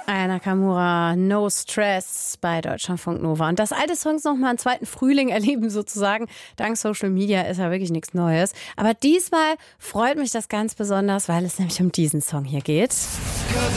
Aya Nakamura, No Stress bei Deutschlandfunk Nova. Und dass alte Songs nochmal einen zweiten Frühling erleben sozusagen, dank Social Media, ist ja wirklich nichts Neues. Aber diesmal freut mich das ganz besonders, weil es nämlich um diesen Song hier geht.